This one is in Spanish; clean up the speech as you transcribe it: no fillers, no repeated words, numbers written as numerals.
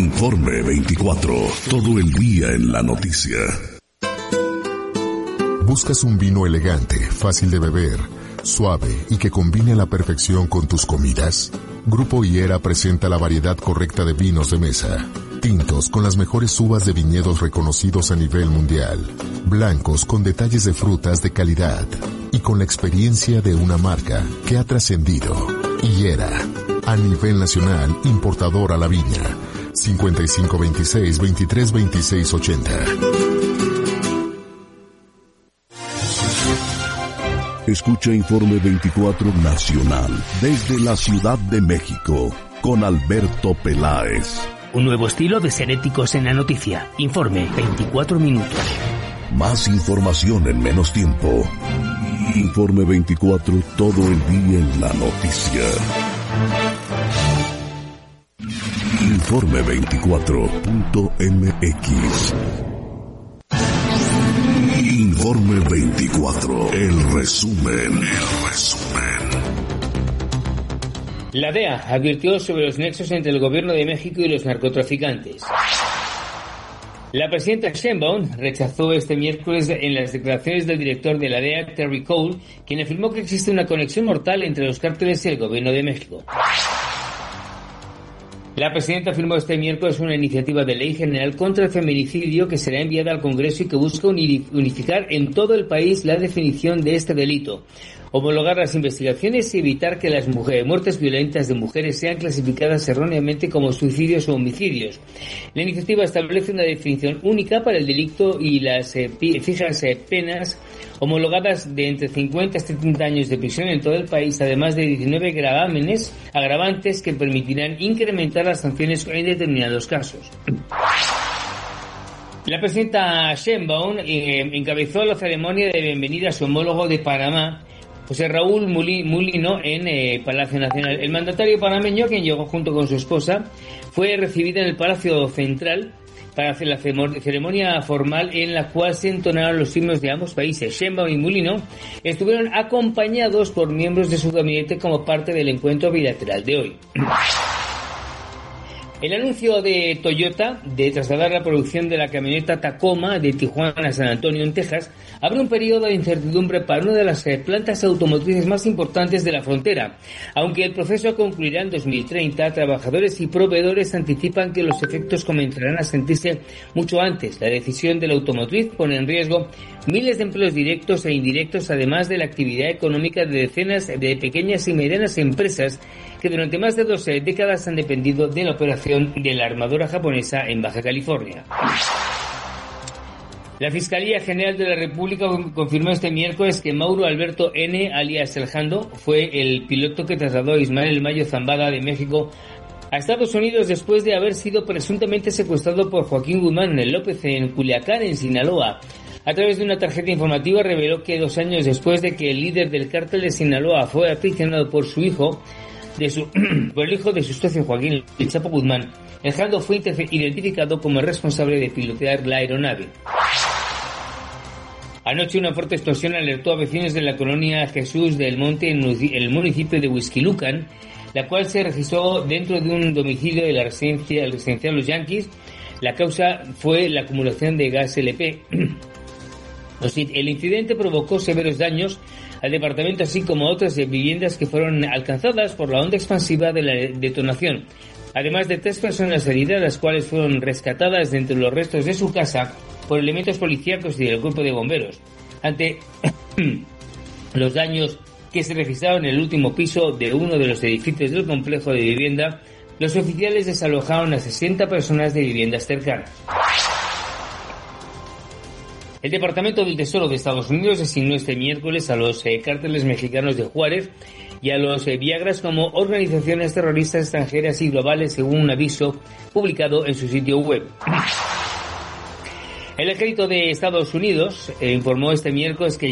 Informe 24. Todo el día en la noticia. ¿Buscas un vino elegante, fácil de beber, suave y que combine a la perfección con tus comidas? Grupo Higuera presenta la variedad correcta de vinos de mesa. Tintos con las mejores uvas de viñedos reconocidos a nivel mundial. Blancos con detalles de frutas de calidad. Y con la experiencia de una marca que ha trascendido. Higuera, a nivel nacional, importador a la viña. 5526-232680. Escucha Informe 24 Nacional desde la Ciudad de México con Alberto Peláez. Un nuevo estilo de ser éticos en la noticia. Informe 24 minutos. Más información en menos tiempo. Informe 24 todo el día en la noticia. Informe24.mx. Informe 24. El resumen. La DEA advirtió sobre los nexos entre el gobierno de México y los narcotraficantes. La presidenta Sheinbaum rechazó este miércoles en las declaraciones del director de la DEA, Terry Cole, quien afirmó que existe una conexión mortal entre los cárteles y el gobierno de México. La presidenta firmó este miércoles una iniciativa de ley general contra el feminicidio que será enviada al Congreso y que busca unificar en todo el país la definición de este delito, homologar las investigaciones y evitar que las muertes violentas de mujeres sean clasificadas erróneamente como suicidios o homicidios. La iniciativa establece una definición única para el delito y las fijas penas homologadas de entre 50 y 70 años de prisión en todo el país, además de 19 agravantes que permitirán incrementar las sanciones en determinados casos. La presidenta Sheinbaum encabezó la ceremonia de bienvenida a su homólogo de Panamá, José Raúl Mulino, en Palacio Nacional. El mandatario panameño, quien llegó junto con su esposa, fue recibido en el Palacio Central para hacer la ceremonia formal en la cual se entonaron los himnos de ambos países. Sheinbaum y Mulino estuvieron acompañados por miembros de su gabinete como parte del encuentro bilateral de hoy. El anuncio de Toyota de trasladar la producción de la camioneta Tacoma de Tijuana a San Antonio, en Texas, abre un periodo de incertidumbre para una de las plantas automotrices más importantes de la frontera. Aunque el proceso concluirá en 2030, trabajadores y proveedores anticipan que los efectos comenzarán a sentirse mucho antes. La decisión de la automotriz pone en riesgo miles de empleos directos e indirectos, además de la actividad económica de decenas de pequeñas y medianas empresas que durante más de 2 décadas han dependido de la operación de la armadora japonesa en Baja California. La Fiscalía General de la República confirmó este miércoles que Mauro Alberto N., alias El Jando, fue el piloto que trasladó a Ismael El Mayo Zambada de México a Estados Unidos después de haber sido presuntamente secuestrado por Joaquín Guzmán López en Culiacán, en Sinaloa. A través de una tarjeta informativa reveló que 2 años después de que el líder del cártel de Sinaloa fue aprisionado por el hijo de su socio Joaquín El Chapo Guzmán, El Jando fue identificado como el responsable de pilotear la aeronave. Anoche una fuerte explosión alertó a vecinos de la colonia Jesús del Monte en el municipio de Huixquilucan, la cual se registró dentro de un domicilio de la residencial Los Yankees. La causa fue la acumulación de gas LP. El incidente provocó severos daños al departamento, así como a otras viviendas que fueron alcanzadas por la onda expansiva de la detonación. Además de 3 personas heridas, las cuales fueron rescatadas de entre los restos de su casa por elementos policíacos y del cuerpo de bomberos. Ante los daños que se registraron en el último piso de uno de los edificios del complejo de vivienda, los oficiales desalojaron a 60 personas de viviendas cercanas. El Departamento del Tesoro de Estados Unidos designó este miércoles a los cárteles mexicanos de Juárez y a los Viagras como organizaciones terroristas extranjeras y globales, según un aviso publicado en su sitio web. El ejército de Estados Unidos informó este miércoles que